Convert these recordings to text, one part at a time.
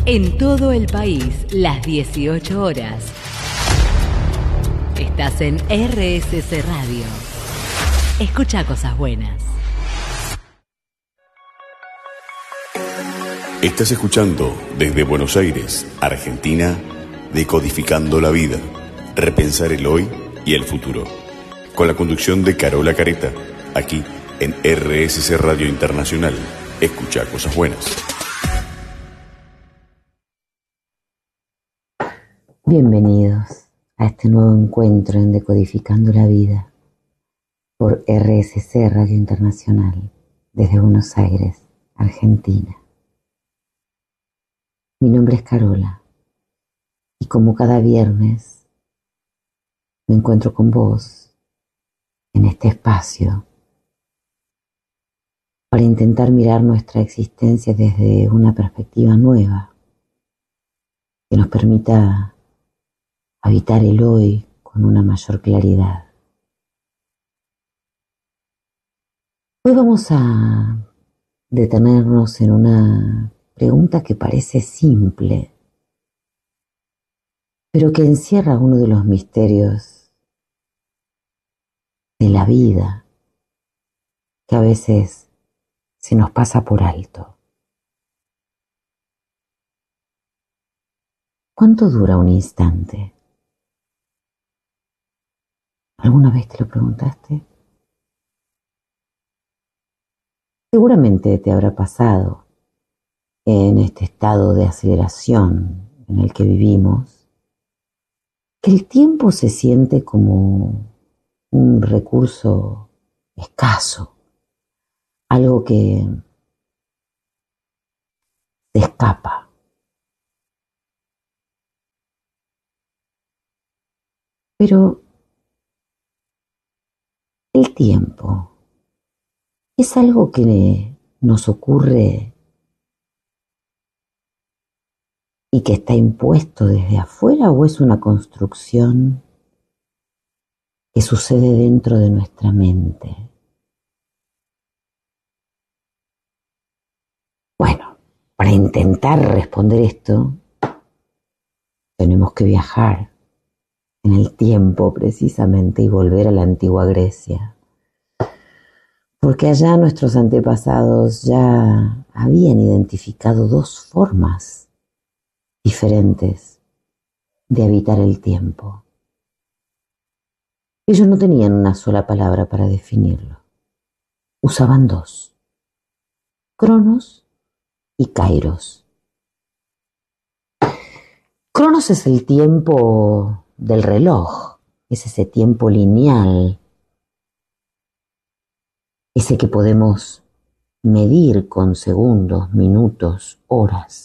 En todo el país, las 18 horas. Estás en RSC Radio. Escucha cosas buenas. Estás escuchando desde Buenos Aires, Argentina, Decodificando la Vida, repensar el hoy y el futuro. Con la conducción de Carola Careta, aquí en RSC Radio Internacional. Escucha cosas buenas. Bienvenidos a este nuevo encuentro en Decodificando la Vida por RSC Radio Internacional desde Buenos Aires, Argentina. Mi nombre es Carola y como cada viernes me encuentro con vos en este espacio para intentar mirar nuestra existencia desde una perspectiva nueva que nos permita habitar el hoy con una mayor claridad. Hoy vamos a detenernos en una pregunta que parece simple, pero que encierra uno de los misterios de la vida que a veces se nos pasa por alto. ¿Cuánto dura un instante? ¿Alguna vez te lo preguntaste? Seguramente te habrá pasado en este estado de aceleración en el que vivimos, que el tiempo se siente como un recurso escaso, algo que se escapa. Pero el tiempo es algo que nos ocurre y que está impuesto desde afuera, o es una construcción que sucede dentro de nuestra mente. Bueno, para intentar responder esto, tenemos que viajar en el tiempo precisamente y volver a la antigua Grecia. Porque allá nuestros antepasados ya habían identificado dos formas diferentes de habitar el tiempo. Ellos no tenían una sola palabra para definirlo. Usaban dos: Cronos y Kairos. Cronos es el tiempo del reloj, es ese tiempo lineal, ese que podemos medir con segundos, minutos, horas.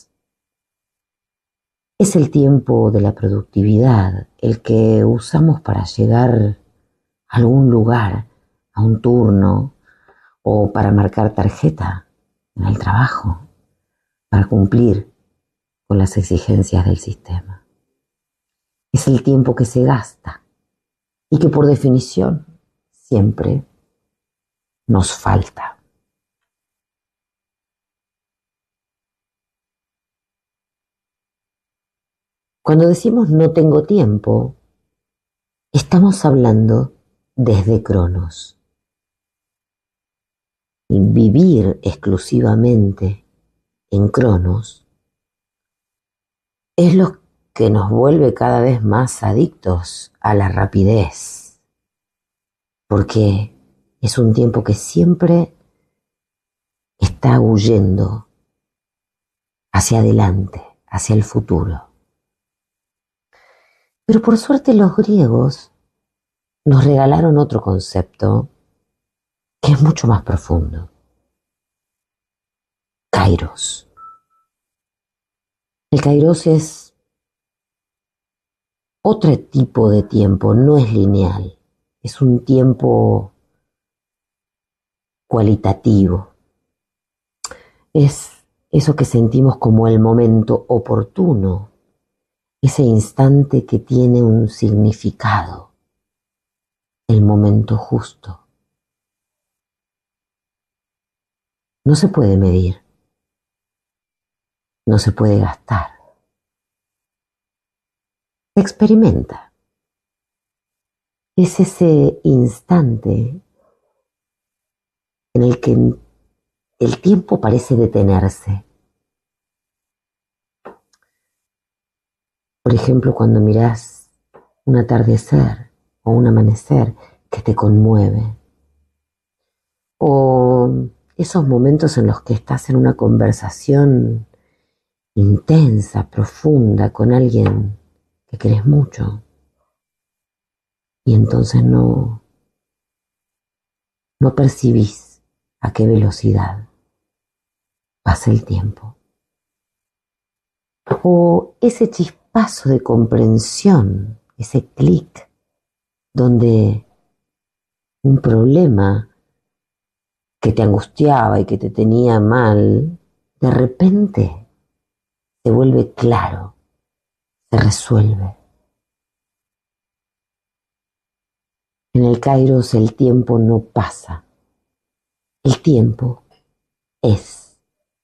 Es el tiempo de la productividad, el que usamos para llegar a algún lugar, a un turno, o para marcar tarjeta en el trabajo, para cumplir con las exigencias del sistema. Es el tiempo que se gasta y que por definición siempre nos falta. Cuando decimos no tengo tiempo, estamos hablando desde Cronos. Vivir exclusivamente en Cronos es lo que nos vuelve cada vez más adictos a la rapidez, porque es un tiempo que siempre está huyendo hacia adelante, hacia el futuro. Pero por suerte los griegos nos regalaron otro concepto que es mucho más profundo: Kairos. El Kairos es otro tipo de tiempo, no es lineal, es un tiempo cualitativo. Es eso que sentimos como el momento oportuno, ese instante que tiene un significado, el momento justo. No se puede medir. no se puede gastar. Experimenta. Es ese instante en el que el tiempo parece detenerse. Por ejemplo, cuando mirás un atardecer o un amanecer que te conmueve. O esos momentos en los que estás en una conversación intensa, profunda, con alguien que querés mucho. Y entonces no percibís a qué velocidad pasa el tiempo. O ese chispazo de comprensión, ese clic, donde un problema que te angustiaba y que te tenía mal, de repente se vuelve claro, se resuelve. En el Kairos el tiempo no pasa, el tiempo es.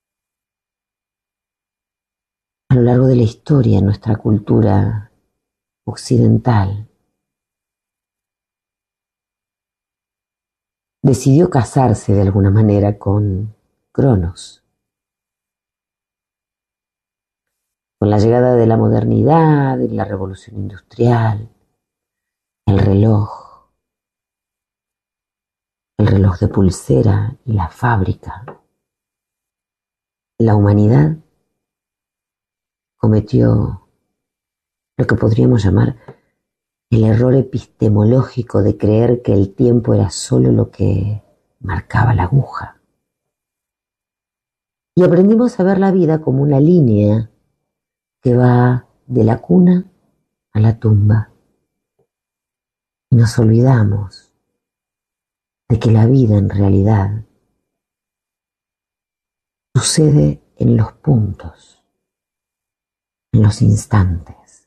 A lo largo de la historia, nuestra cultura occidental decidió casarse de alguna manera con Cronos. Con la llegada de la modernidad, de la revolución industrial, el reloj de pulsera y la fábrica, la humanidad cometió lo que podríamos llamar el error epistemológico de creer que el tiempo era solo lo que marcaba la aguja. Y aprendimos a ver la vida como una línea que va de la cuna a la tumba. Y nos olvidamos de que la vida en realidad sucede en los puntos, en los instantes.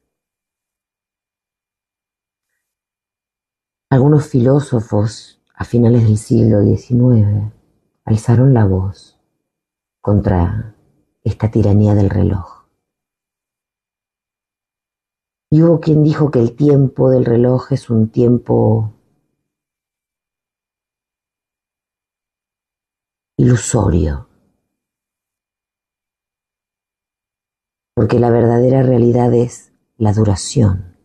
Algunos filósofos a finales del siglo XIX alzaron la voz contra esta tiranía del reloj. Y hubo quien dijo que el tiempo del reloj es un tiempo ilusorio, porque la verdadera realidad es la duración,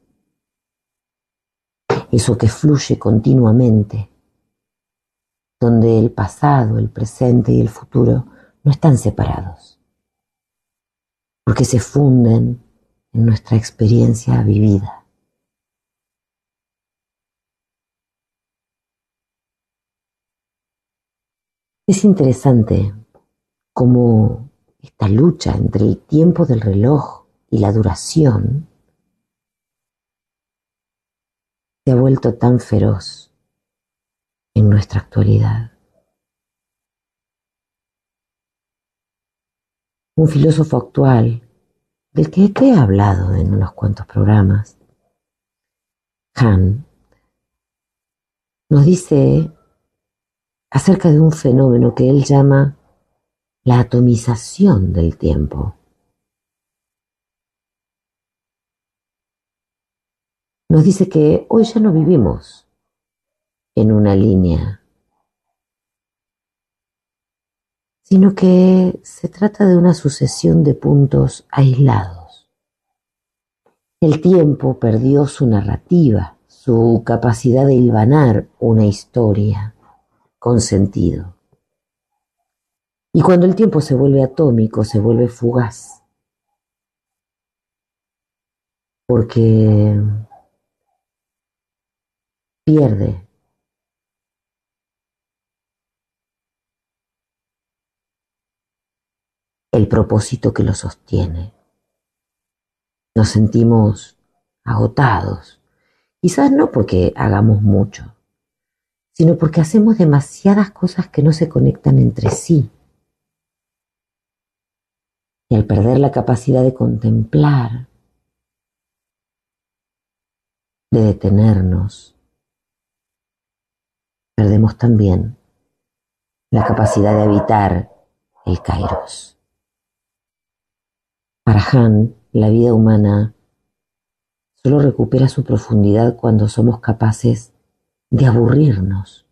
eso que fluye continuamente, donde el pasado, el presente y el futuro no están separados, porque se funden en nuestra experiencia vivida. Es interesante cómo esta lucha entre el tiempo del reloj y la duración se ha vuelto tan feroz en nuestra actualidad. Un filósofo actual, del que te he hablado en unos cuantos programas, Hahn, nos dice acerca de un fenómeno que él llama la atomización del tiempo. Nos dice que hoy ya no vivimos en una línea, sino que se trata de una sucesión de puntos aislados. El tiempo perdió su narrativa, su capacidad de hilvanar una historia con sentido. Y cuando el tiempo se vuelve atómico, se vuelve fugaz, porque pierde el propósito que lo sostiene. Nos sentimos agotados, quizás no porque hagamos mucho, sino porque hacemos demasiadas cosas que no se conectan entre sí. Y al perder la capacidad de contemplar, de detenernos, perdemos también la capacidad de habitar el Kairos. Para Han, la vida humana solo recupera su profundidad cuando somos capaces de aburrirnos,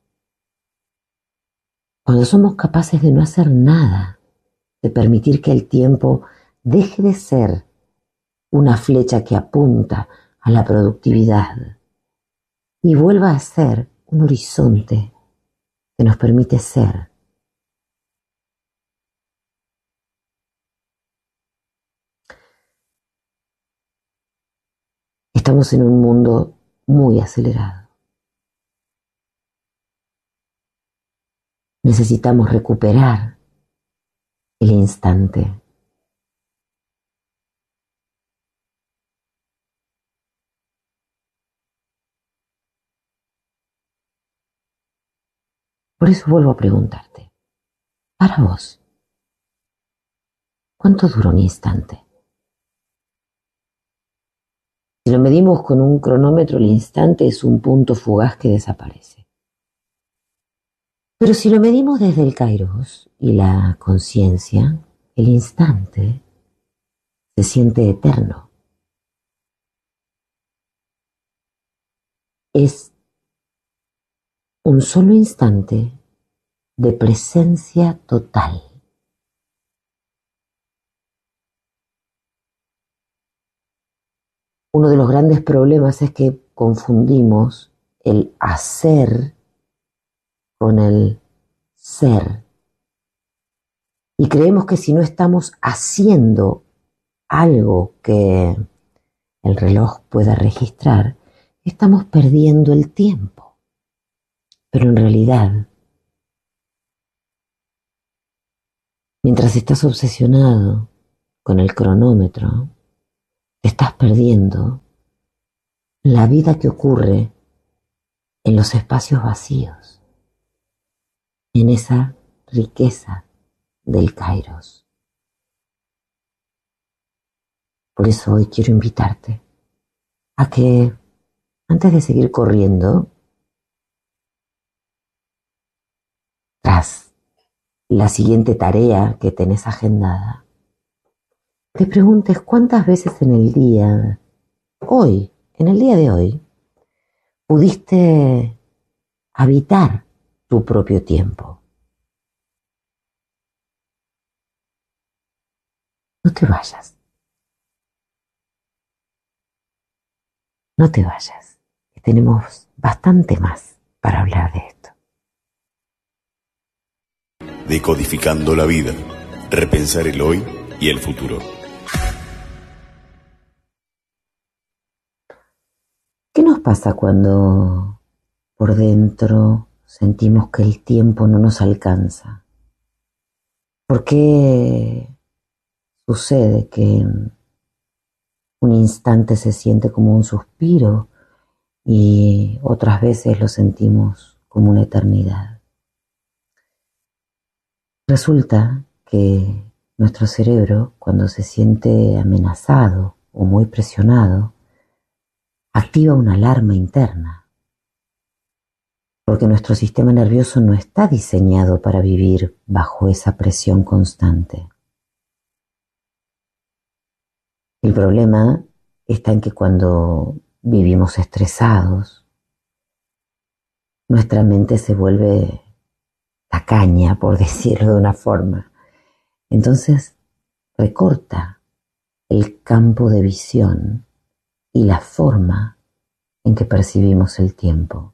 cuando somos capaces de no hacer nada, de permitir que el tiempo deje de ser una flecha que apunta a la productividad y vuelva a ser un horizonte que nos permite ser. Estamos en un mundo muy acelerado. Necesitamos recuperar el instante. Por eso vuelvo a preguntarte, para vos, ¿cuánto dura un instante? Si lo medimos con un cronómetro, el instante es un punto fugaz que desaparece. Pero si lo medimos desde el kairos y la conciencia, el instante se siente eterno. Es un solo instante de presencia total. Uno de los grandes problemas es que confundimos el hacer con el ser. Y creemos que si no estamos haciendo algo que el reloj pueda registrar, estamos perdiendo el tiempo. Pero en realidad, mientras estás obsesionado con el cronómetro, te estás perdiendo la vida que ocurre en los espacios vacíos, en esa riqueza del kairos. Por eso hoy quiero invitarte a que, antes de seguir corriendo tras la siguiente tarea que tenés agendada, te preguntes cuántas veces en el día, hoy, en el día de hoy, pudiste habitar tu propio tiempo. No te vayas. No te vayas, que tenemos bastante más para hablar de esto. Decodificando la vida, repensar el hoy y el futuro. ¿Qué nos pasa cuando por dentro sentimos que el tiempo no nos alcanza? ¿Por qué sucede que un instante se siente como un suspiro y otras veces lo sentimos como una eternidad? Resulta que nuestro cerebro, cuando se siente amenazado o muy presionado, activa una alarma interna, porque nuestro sistema nervioso no está diseñado para vivir bajo esa presión constante. El problema está en que cuando vivimos estresados, nuestra mente se vuelve tacaña, por decirlo de una forma. Entonces recorta el campo de visión y la forma en que percibimos el tiempo.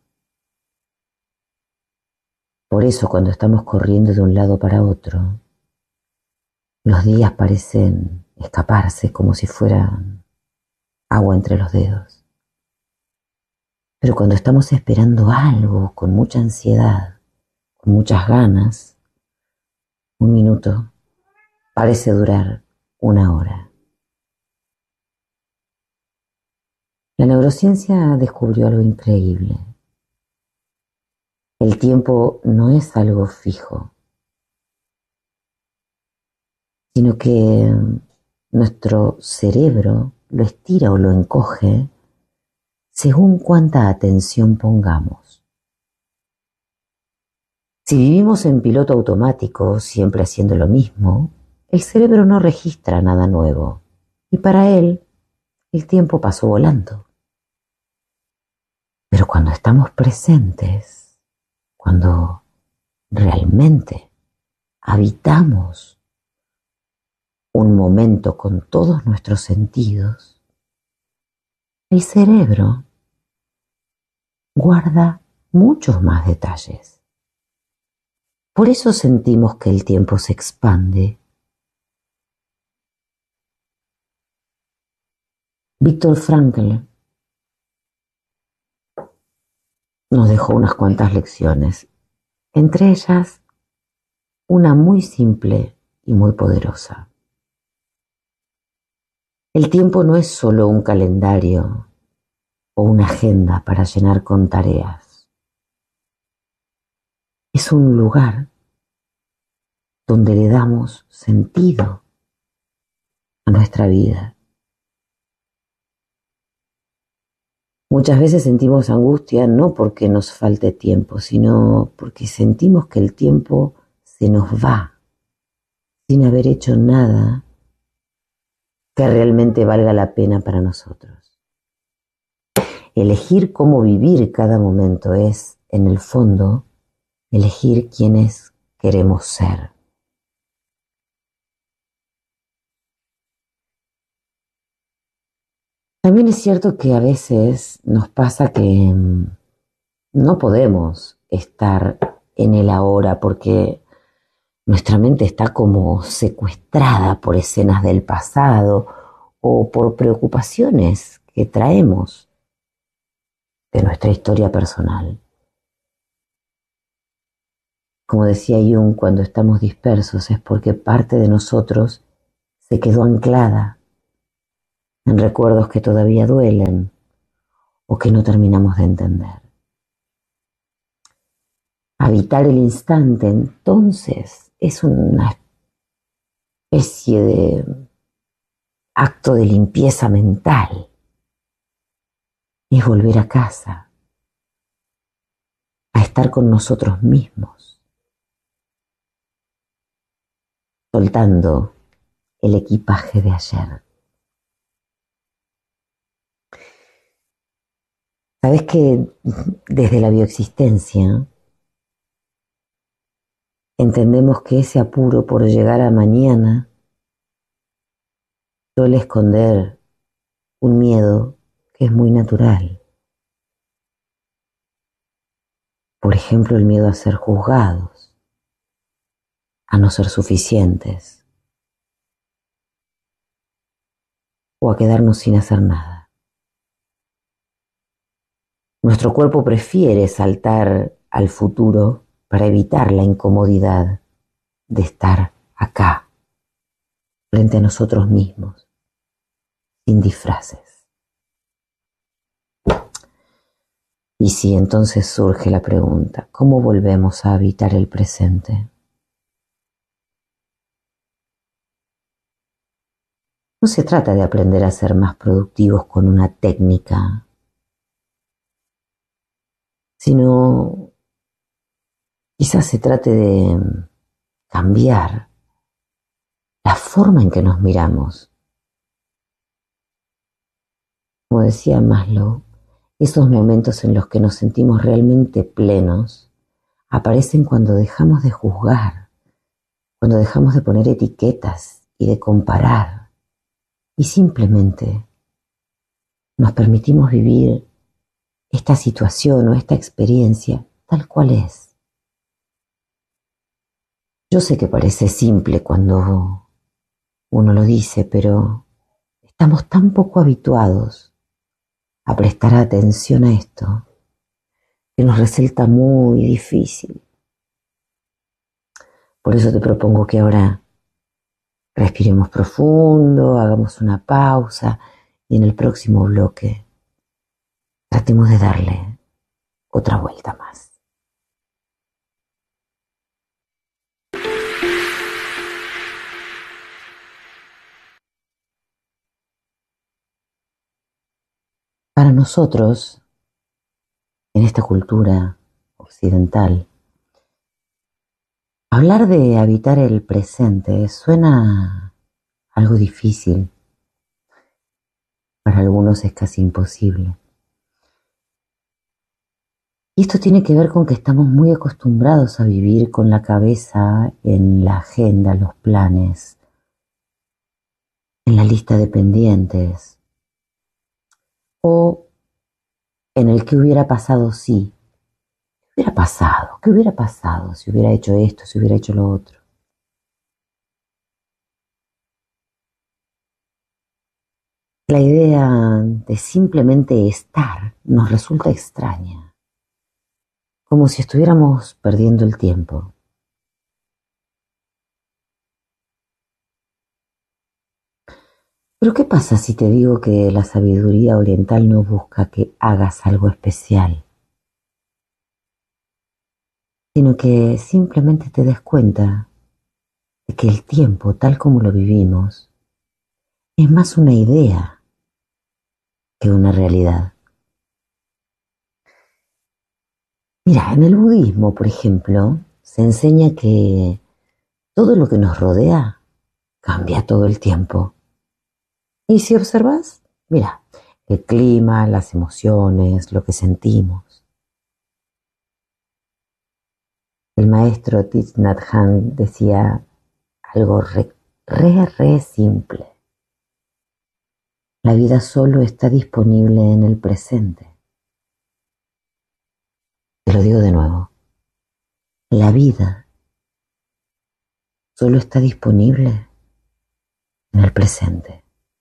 Por eso cuando estamos corriendo de un lado para otro, los días parecen escaparse como si fueran agua entre los dedos. Pero cuando estamos esperando algo con mucha ansiedad, con muchas ganas, un minuto parece durar una hora. La neurociencia descubrió algo increíble. El tiempo no es algo fijo, sino que nuestro cerebro lo estira o lo encoge según cuánta atención pongamos. Si vivimos en piloto automático, siempre haciendo lo mismo, el cerebro no registra nada nuevo. Y para él, el tiempo pasó volando. Pero cuando estamos presentes, cuando realmente habitamos un momento con todos nuestros sentidos, el cerebro guarda muchos más detalles. Por eso sentimos que el tiempo se expande. Viktor Frankl nos dejó unas cuantas lecciones, entre ellas una muy simple y muy poderosa. El tiempo no es solo un calendario o una agenda para llenar con tareas. Es un lugar donde le damos sentido a nuestra vida. Muchas veces sentimos angustia no porque nos falte tiempo, sino porque sentimos que el tiempo se nos va sin haber hecho nada que realmente valga la pena para nosotros. Elegir cómo vivir cada momento es, en el fondo, elegir quiénes queremos ser. También es cierto que a veces nos pasa que no podemos estar en el ahora porque nuestra mente está como secuestrada por escenas del pasado o por preocupaciones que traemos de nuestra historia personal. Como decía Jung, cuando estamos dispersos es porque parte de nosotros se quedó anclada en recuerdos que todavía duelen o que no terminamos de entender. Habitar el instante, entonces, es una especie de acto de limpieza mental. Es volver a casa, a estar con nosotros mismos, soltando el equipaje de ayer. Sabes que desde la bioexistencia entendemos que ese apuro por llegar a mañana suele esconder un miedo que es muy natural. Por ejemplo, el miedo a ser juzgados, a no ser suficientes o a quedarnos sin hacer nada. Nuestro cuerpo prefiere saltar al futuro para evitar la incomodidad de estar acá, frente a nosotros mismos, sin disfraces. Y si entonces surge la pregunta, ¿cómo volvemos a habitar el presente? No se trata de aprender a ser más productivos con una técnica, sino quizás se trate de cambiar la forma en que nos miramos. Como decía Maslow, esos momentos en los que nos sentimos realmente plenos aparecen cuando dejamos de juzgar, cuando dejamos de poner etiquetas y de comparar y simplemente nos permitimos vivir esta situación o esta experiencia tal cual es. Yo sé que parece simple cuando uno lo dice, pero estamos tan poco habituados a prestar atención a esto que nos resulta muy difícil. Por eso te propongo que ahora respiremos profundo, hagamos una pausa y en el próximo bloque tratemos de darle otra vuelta más. Para nosotros, en esta cultura occidental, hablar de habitar el presente suena algo difícil, algunos es casi imposible. Y esto tiene que ver con que estamos muy acostumbrados a vivir con la cabeza en la agenda, los planes, en la lista de pendientes, o en el que hubiera pasado si. ¿Qué hubiera pasado? ¿Qué hubiera pasado si hubiera hecho esto, si hubiera hecho lo otro? La idea de simplemente estar nos resulta extraña, como si estuviéramos perdiendo el tiempo. Pero ¿qué pasa si te digo que la sabiduría oriental no busca que hagas algo especial, sino que simplemente te des cuenta de que el tiempo, tal como lo vivimos, es más una idea que una realidad? Mira, en el budismo, por ejemplo, se enseña que todo lo que nos rodea cambia todo el tiempo. Y si observas, mira, el clima, las emociones, lo que sentimos. El maestro Thich Nhat Hanh decía algo re simple. La vida solo está disponible en el presente. Te lo digo de nuevo. La vida solo está disponible en el presente.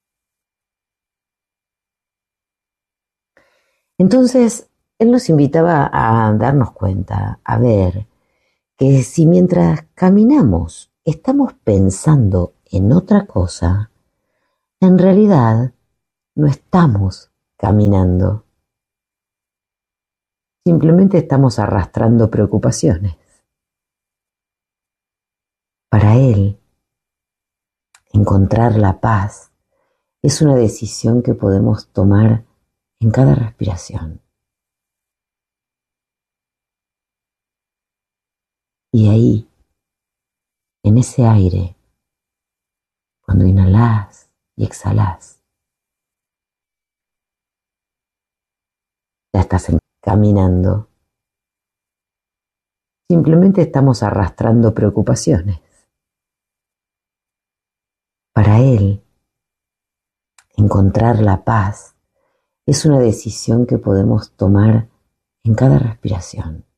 Entonces, él nos invitaba a darnos cuenta, a ver, que si mientras caminamos estamos pensando en otra cosa, en realidad no estamos caminando. Simplemente estamos arrastrando preocupaciones. Para él, encontrar la paz es una decisión que podemos tomar en cada respiración. Y ahí, en ese aire, cuando inhalás y exhalás, ya estás caminando. Simplemente estamos arrastrando preocupaciones. Para él, encontrar la paz es una decisión que podemos tomar en cada respiración.